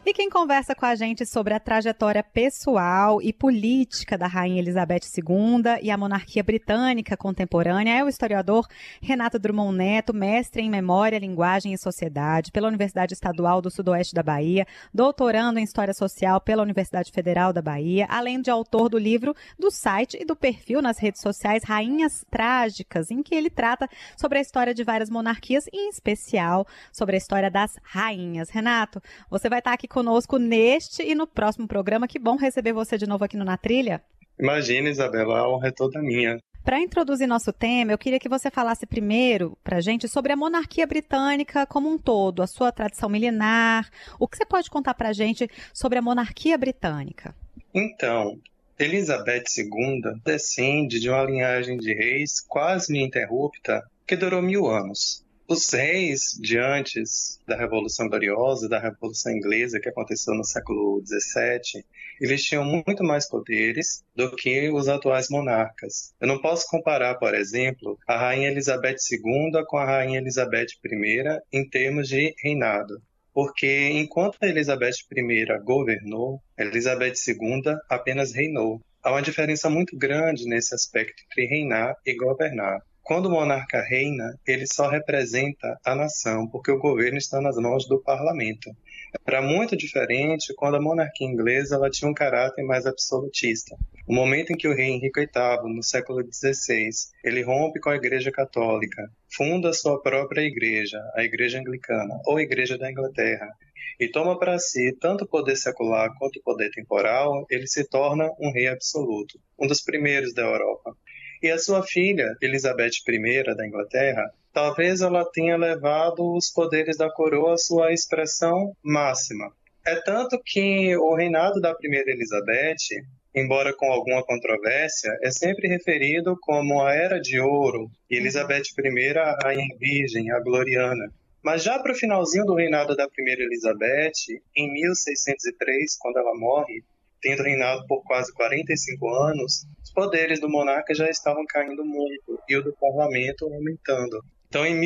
E quem conversa com a gente sobre a trajetória pessoal e política da Rainha Elizabeth II e a monarquia britânica contemporânea é o historiador Renato Drummond Neto, mestre em Memória, Linguagem e Sociedade pela Universidade Estadual do Sudoeste da Bahia, doutorando em História Social pela Universidade Federal da Bahia, além de autor do livro, do site e do perfil nas redes sociais Rainhas Trágicas, em que ele trata sobre a história de várias monarquias, em especial sobre a história das rainhas. Renato, você vai estar aqui conosco neste e no próximo programa. Que bom receber você de novo aqui no Na Trilha. Imagina, Isabela, a honra é toda minha. Para introduzir nosso tema, eu queria que você falasse primeiro para a gente sobre a monarquia britânica como um todo, a sua tradição milenar. O que você pode contar para a gente sobre a monarquia britânica? Então, Elizabeth II descende de uma linhagem de reis quase ininterrupta que durou 1000 anos. Os reis de antes da Revolução Gloriosa, da Revolução Inglesa, que aconteceu no século XVII, eles tinham muito mais poderes do que os atuais monarcas. Eu não posso comparar, por exemplo, a Rainha Elizabeth II com a Rainha Elizabeth I em termos de reinado. Porque enquanto a Elizabeth I governou, a Elizabeth II apenas reinou. Há uma diferença muito grande nesse aspecto entre reinar e governar. Quando o monarca reina, ele só representa a nação, porque o governo está nas mãos do parlamento. Era muito diferente quando a monarquia inglesa ela tinha um caráter mais absolutista. O momento em que o rei Henrique VIII, no século XVI, ele rompe com a Igreja Católica, funda sua própria igreja, a Igreja Anglicana, ou Igreja da Inglaterra, e toma para si tanto o poder secular quanto o poder temporal, ele se torna um rei absoluto, um dos primeiros da Europa. E a sua filha, Elizabeth I da Inglaterra, talvez ela tenha levado os poderes da coroa à sua expressão máxima. É tanto que o reinado da primeira Elizabeth, embora com alguma controvérsia, é sempre referido como a Era de Ouro, e Elizabeth I a Rainha Virgem, a Gloriana. Mas já para o finalzinho do reinado da primeira Elizabeth, em 1603, quando ela morre, tendo reinado por quase 45 anos, os poderes do monarca já estavam caindo muito e o do parlamento aumentando. Então, em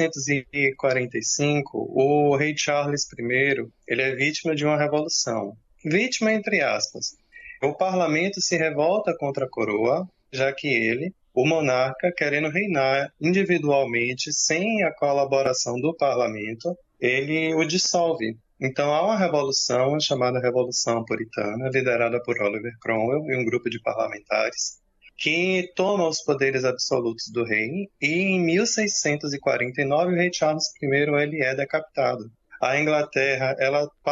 1645, o rei Charles I ele é vítima de uma revolução. Vítima entre aspas. O parlamento se revolta contra a coroa, já que ele, o monarca, querendo reinar individualmente, sem a colaboração do parlamento, ele o dissolve. Então há uma revolução chamada Revolução Puritana, liderada por Oliver Cromwell e um grupo de parlamentares, que toma os poderes absolutos do rei, e em 1649 o rei Charles I ele é decapitado. A Inglaterra ela